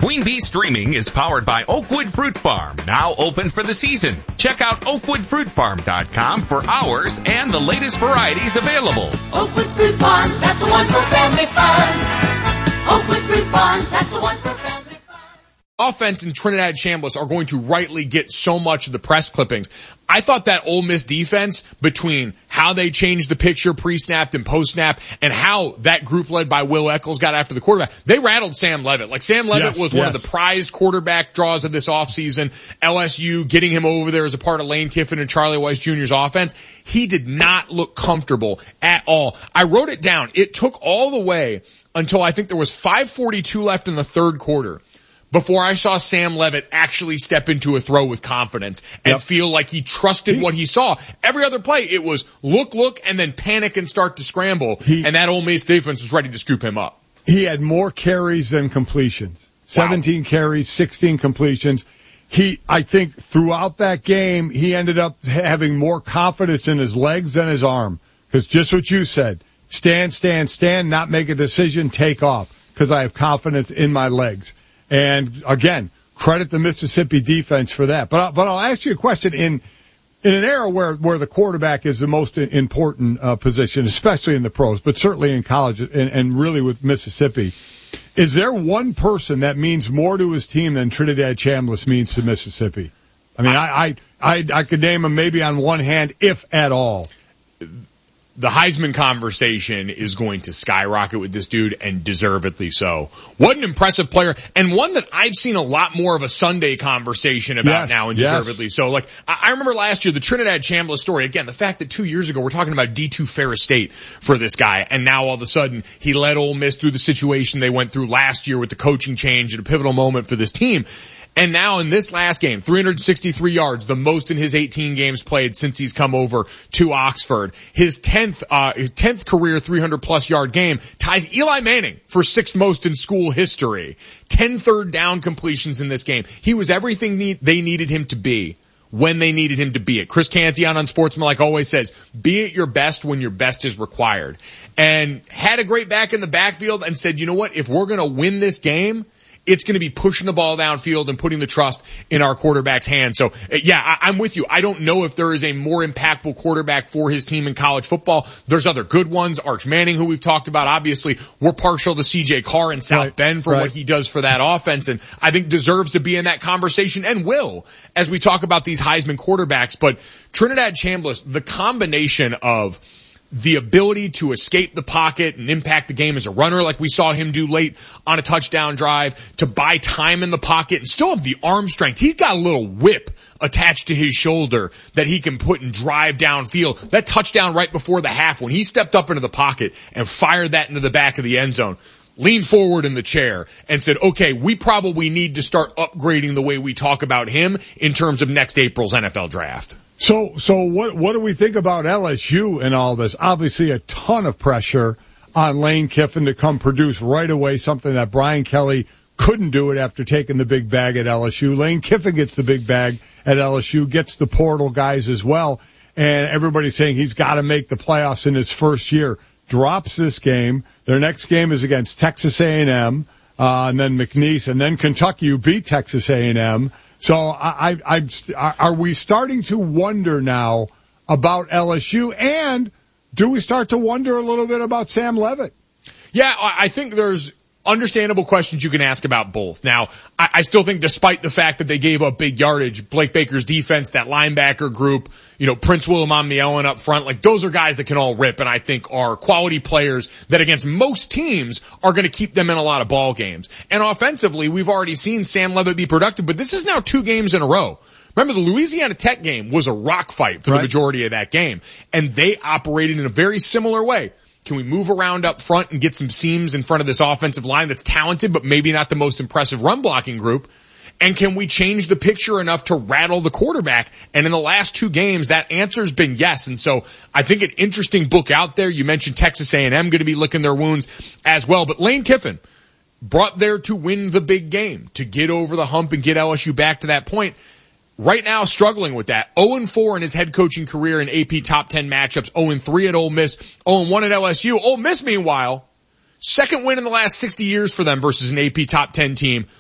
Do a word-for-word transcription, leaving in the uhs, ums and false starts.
Queen Bee Streaming is powered by Oakwood Fruit Farm, now open for the season. Check out oakwood fruit farm dot com for hours and the latest varieties available. Oakwood Fruit Farms, that's the one for family fun. Oakwood Fruit Farms, that's the one for family fun. Offense and Trinidad Chambliss are going to rightly get so much of the press clippings. I thought that Ole Miss defense, between how they changed the picture pre-snap and post-snap and how that group led by Will Eccles got after the quarterback, they rattled Sam Leavitt. Like Sam Leavitt yes, was yes. one of the prized quarterback draws of this offseason. L S U getting him over there as a part of Lane Kiffin and Charlie Weiss Junior's offense. He did not look comfortable at all. I wrote it down. It took all the way until I think there was five forty-two left in the third quarter before I saw Sam Leavitt actually step into a throw with confidence and yep. feel like he trusted he, what he saw. Every other play, it was look, look, and then panic and start to scramble, he, and that Ole Miss defense was ready to scoop him up. He had more carries than completions. seventeen wow. carries, sixteen completions. He, I think throughout that game, he ended up having more confidence in his legs than his arm. Because just what you said, stand, stand, stand, not make a decision, take off. Because I have confidence in my legs. And again, credit the Mississippi defense for that. But, but I'll ask you a question. In, in an era where, where the quarterback is the most important uh, position, especially in the pros, but certainly in college and, and really with Mississippi, is there one person that means more to his team than Trinidad Chambliss means to Mississippi? I mean, I, I, I, I could name him maybe on one hand, if at all. The Heisman conversation is going to skyrocket with this dude, and deservedly so. What an impressive player, and one that I've seen a lot more of a Sunday conversation about yes, now, and yes. deservedly so. Like, I remember last year, the Trinidad Chambliss story, again, the fact that two years ago we're talking about D two Ferris State for this guy, and now all of a sudden he led Ole Miss through the situation they went through last year with the coaching change at a pivotal moment for this team. And now in this last game, three hundred sixty-three yards, the most in his eighteen games played since he's come over to Oxford. His tenth, uh, tenth career three hundred plus yard game ties Eli Manning for sixth most in school history. ten third down completions in this game. He was everything need, they needed him to be when they needed him to be it. Chris Canty on Unsportsmanlike always says, be at your best when your best is required. And had a great back in the backfield and said, you know what, if we're going to win this game, it's going to be pushing the ball downfield and putting the trust in our quarterback's hands. So, yeah, I, I'm with you. I don't know if there is a more impactful quarterback for his team in college football. There's other good ones. Arch Manning, who we've talked about. Obviously, we're partial to C J Carr in South right, Bend for right. what he does for that offense, and I think deserves to be in that conversation and will as we talk about these Heisman quarterbacks. But Trinidad Chambliss, the combination of the ability to escape the pocket and impact the game as a runner like we saw him do late on a touchdown drive, to buy time in the pocket and still have the arm strength. He's got a little whip attached to his shoulder that he can put and drive downfield. That touchdown right before the half when he stepped up into the pocket and fired that into the back of the end zone, leaned forward in the chair and said, okay, we probably need to start upgrading the way we talk about him in terms of next April's N F L draft. So, so what, what do we think about L S U and all this? Obviously a ton of pressure on Lane Kiffin to come produce right away, something that Brian Kelly couldn't do it after taking the big bag at L S U. Lane Kiffin gets the big bag at L S U, gets the portal guys as well, and everybody's saying he's got to make the playoffs in his first year. Drops this game. Their next game is against Texas A and M, uh, and then McNeese, and then Kentucky, who beat Texas A and M. So I, I, I, are we starting to wonder now about L S U, and do we start to wonder a little bit about Sam Leavitt? Yeah, I think there's understandable questions you can ask about both. Now, I, I still think despite the fact that they gave up big yardage, Blake Baker's defense, that linebacker group, you know, Prince Willem Amnielen up front, like those are guys that can all rip and I think are quality players that against most teams are going to keep them in a lot of ball games. And offensively, we've already seen Sam Leavitt be productive, but this is now two games in a row. Remember, the Louisiana Tech game was a rock fight for right. the majority of that game, and they operated in a very similar way. Can we move around up front and get some seams in front of this offensive line that's talented, but maybe not the most impressive run blocking group? And can we change the picture enough to rattle the quarterback? And in the last two games, that answer's been yes. And so I think an interesting book out there. You mentioned Texas A and M going to be licking their wounds as well. But Lane Kiffin brought there to win the big game, to get over the hump and get L S U back to that point. Right now, struggling with that. oh and four in his head coaching career in A P top ten matchups. oh and three at Ole Miss. oh and one at L S U. Ole Miss, meanwhile, second win in the last sixty years for them versus an A P top ten team.